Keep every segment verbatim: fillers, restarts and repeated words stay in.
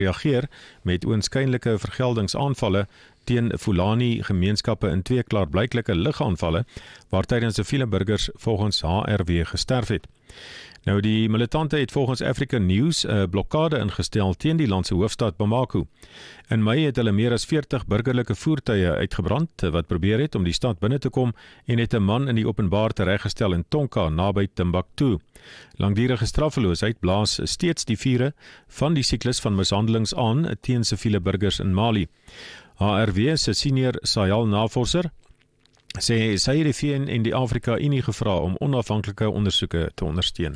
reageer met oënskynlike vergeldingsaanvalle teen Fulani-gemeenskappe in twee klaarblyklike lugaanvalle, waar tydens siviele burgers volgens H R W gesterf het. Nou, die militante het volgens African News 'n blokkade ingestel teen die land se hoofstad Bamako. In Mei het hulle meer as veertig burgerlike voertuie uitgebrand wat probeer het om die stad binne te kom en het 'n man in die openbaar tereggestel in Tonka naby Timbuktu. Langdurige straffeloosheid blaas steeds die vure van die siklus van mishandelings aan teen siviele burgers in Mali. H R W se senior Sahel-navorser sê sy het die V N en die Afrika-Unie gevra om onafhanklike ondersoeke te ondersteun.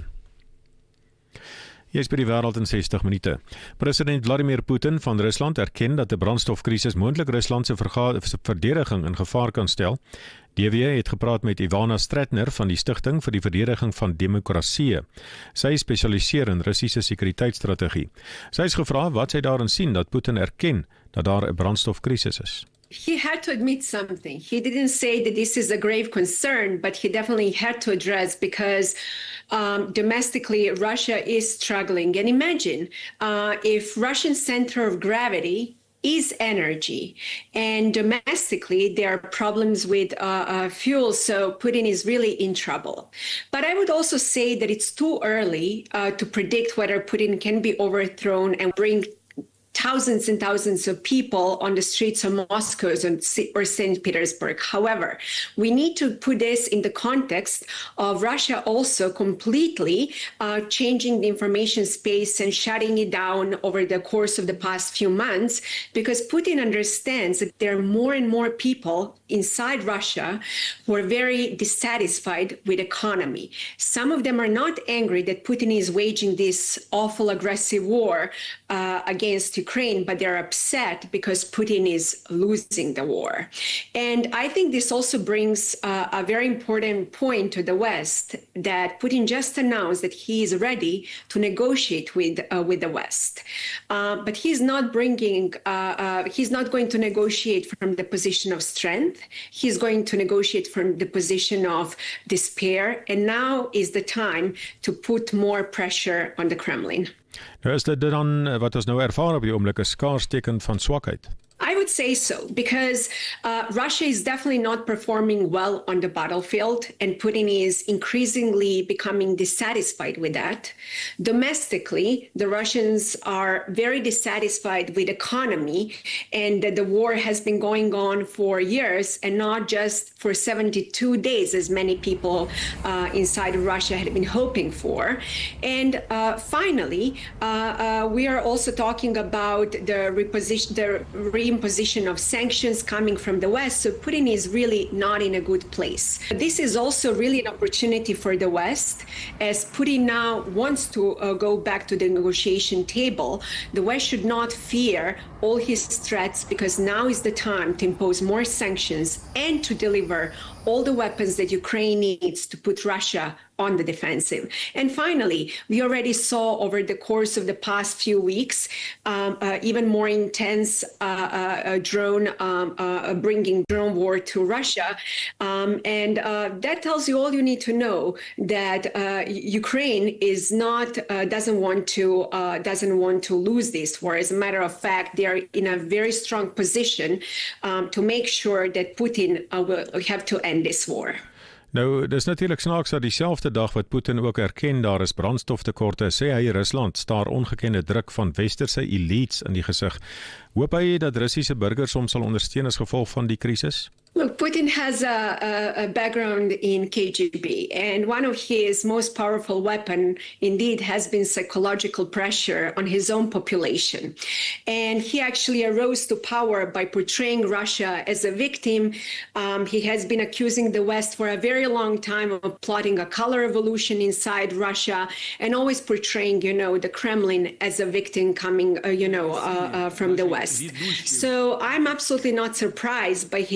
Hier is by die wêreld in sestig minute. President Vladimir Putin van Rusland erken dat 'n brandstofkrisis moontlik Rusland se verdediging in gevaar kan stel. D W het gepraat met Ivana Stratner van die Stichting vir die Verdediging van Demokrasie. Sy spesialiseer in Russiese sekuriteitsstrategie. Sy is gevra wat sy daarin sien dat Putin erken dat daar 'n brandstofkrisis is. He had to admit something. He didn't say that this is a grave concern, but he definitely had to address because um, domestically Russia is struggling. And imagine uh, if Russian center of gravity is energy, and domestically there are problems with uh, uh, fuel, so Putin is really in trouble. But I would also say that it's too early uh, to predict whether Putin can be overthrown and bring thousands and thousands of people on the streets of Moscow or Saint Petersburg. However, we need to put this in the context of Russia also completely uh, changing the information space and shutting it down over the course of the past few months, because Putin understands that there are more and more people inside Russia who are very dissatisfied with economy. Some of them are not angry that Putin is waging this awful aggressive war uh, against Ukraine, but they're upset because Putin is losing the war. And I think this also brings uh, a very important point to the West, that Putin just announced that he is ready to negotiate with uh, with the West. Uh, but he's not bringing, uh, uh, he's not going to negotiate from the position of strength. He's going to negotiate from the position of despair. And now is the time to put more pressure on the Kremlin. Nou is dit dan wat ons nou ervaar op die oomblik 'n skaarsteken van swakheid. I would say so, because uh, Russia is definitely not performing well on the battlefield, and Putin is increasingly becoming dissatisfied with that. Domestically, the Russians are very dissatisfied with economy, and the war has been going on for years and not just for seventy-two days, as many people uh, inside Russia had been hoping for. And uh, finally, uh, uh, we are also talking about the reposition, the re imposition of sanctions coming from the West, so Putin is really not in a good place. This is also really an opportunity for the West, as Putin now wants to uh, go back to the negotiation table. The West should not fear all his threats, because now is the time to impose more sanctions and to deliver all the weapons that Ukraine needs to put Russia on the defensive. And finally, we already saw over the course of the past few weeks, um, uh, even more intense uh, uh, drone, um, uh, bringing drone war to Russia. Um, and uh, that tells you all you need to know, that uh, Ukraine is not, uh, doesn't want to, uh, doesn't want to lose this war. As a matter of fact, they are in a very strong position um, to make sure that Putin uh, will have to end this war. Nou, dis natuurlik snaaks dat dieselfde dag wat Putin ook erken daar is brandstoftekorte, sê hy Rusland staar ongekende druk van westerse elites in die gesig. Hoop hy dat Russiese burgers hom sal ondersteun as gevolg van die krisis? Look, Putin has a, a, a background in K G B, and one of his most powerful weapons indeed has been psychological pressure on his own population. And he actually arose to power by portraying Russia as a victim. Um, he has been accusing the West for a very long time of plotting a color revolution inside Russia, and always portraying, you know, the Kremlin as a victim coming, uh, you know, uh, uh, from the West. So I'm absolutely not surprised by his statement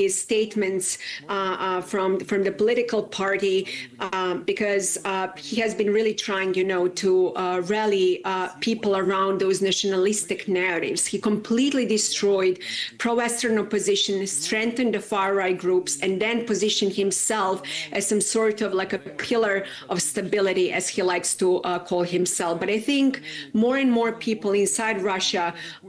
statements uh, uh, from from the political party uh, because uh, he has been really trying, you know, to uh, rally uh, people around those nationalistic narratives. He completely destroyed pro-Western opposition, strengthened the far-right groups, and then positioned himself as some sort of like a pillar of stability, as he likes to uh, call himself. But I think more and more people inside Russia